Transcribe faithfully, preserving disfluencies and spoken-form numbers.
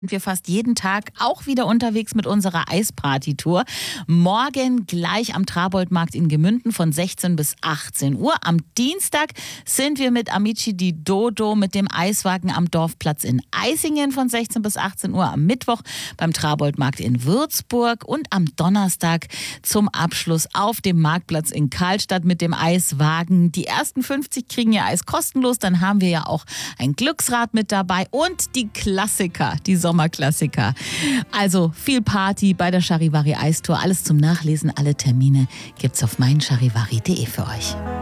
Sind wir fast jeden Tag auch wieder unterwegs mit unserer Eisparty-Tour. Morgen gleich am Traboldmarkt in Gemünden von sechzehn bis achtzehn Uhr. Am Dienstag sind wir mit Amici di Dodo mit dem Eiswagen am Dorfplatz in Eisingen von sechzehn bis achtzehn Uhr. Am Mittwoch beim Traboldmarkt in Würzburg und am Donnerstag zum Abschluss auf dem Marktplatz in Karlstadt mit dem Eiswagen. Die ersten fünfzig kriegen ihr Eis kostenlos. Dann haben wir ja auch ein Glücksrad mit dabei und die Klassiker, die Sommerklassiker. Also viel Party bei der Charivari Eistour. Alles zum Nachlesen, alle Termine gibt's auf mein charivari punkt de für euch.